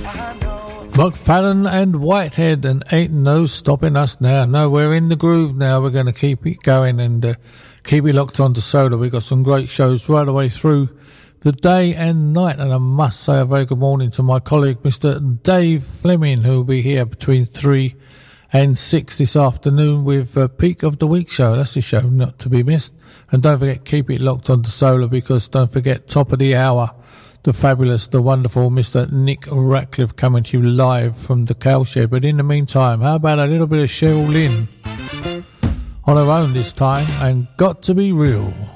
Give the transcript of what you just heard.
McFadden and Whitehead, and ain't no stopping us now. No, we're in the groove now. We're going to keep it going and keep it locked on to Solar. We've got some great shows right away through the day and night. And I must say a very good morning to my colleague, Mr. Dave Fleming, who will be here between 3 and 6 this afternoon with Peak of the Week show. That's the show not to be missed. And don't forget, keep it locked on to Solar, because don't forget, top of the hour, the fabulous, the wonderful Mr. Nick Ratcliffe coming to you live from the Cowshed. But in the meantime, how about a little bit of Cheryl Lynn on her own this time, and Got to Be Real.